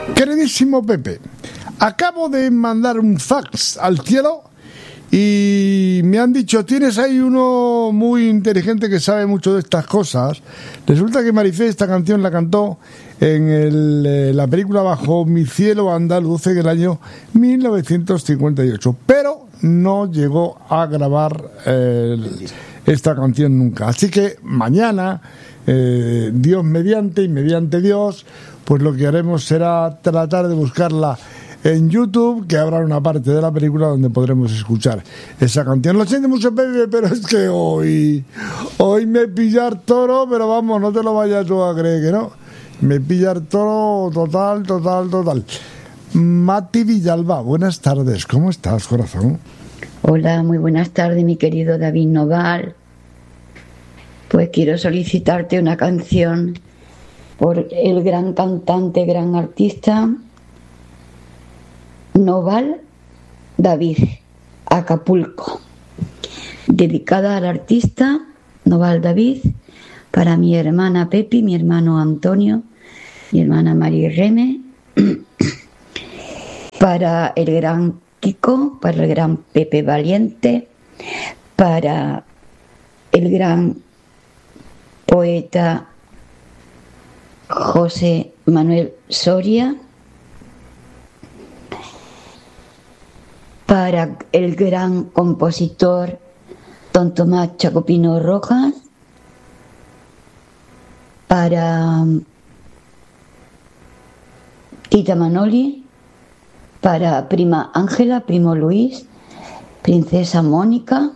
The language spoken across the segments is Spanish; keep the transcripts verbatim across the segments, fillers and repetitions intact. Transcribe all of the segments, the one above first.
Queridísimo Pepe, acabo de mandar un fax al cielo y me han dicho, tienes ahí uno muy inteligente que sabe mucho de estas cosas. Resulta que Marifé esta canción la cantó en el, eh, la película Bajo mi cielo andaluz en el año mil novecientos cincuenta y ocho, pero no llegó a grabar eh, esta canción nunca. Así que mañana, eh, Dios mediante y mediante Dios, pues lo que haremos será tratar de buscarla en YouTube, que habrá una parte de la película donde podremos escuchar esa canción. Lo siento mucho, Pepe, pero es que hoy hoy me pillar toro, pero vamos, no te lo vayas tú a creer que no. Me pillar toro total, total, total. Mati Villalba, buenas tardes, ¿cómo estás, corazón? Hola, muy buenas tardes, mi querido David Noval. Pues quiero solicitarte una canción por el gran cantante, gran artista Noval David, Acapulco, dedicada al artista Noval David, para mi hermana Pepi, mi hermano Antonio, mi hermana María Reme, para el gran Kiko, para el gran Pepe Valiente, para el gran poeta José Manuel Soria, para el gran compositor don Tomás Chacopino Rojas, para Tita Manoli, para prima Ángela, primo Luis, princesa Mónica,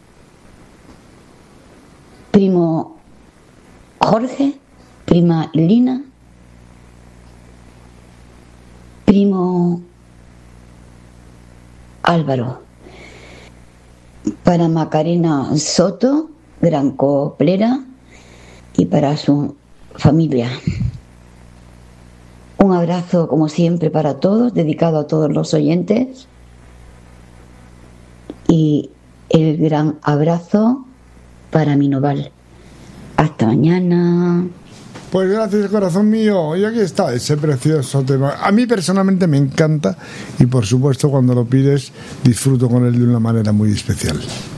primo Jorge, prima Lina, primo Álvaro, para Macarena Soto, gran coplera, y para su familia. Un abrazo, como siempre, para todos, dedicado a todos los oyentes, y el gran abrazo para mi Noval. Hasta mañana. Pues gracias, corazón mío. Y aquí está ese precioso tema. A mí personalmente me encanta y por supuesto cuando lo pides disfruto con él de una manera muy especial.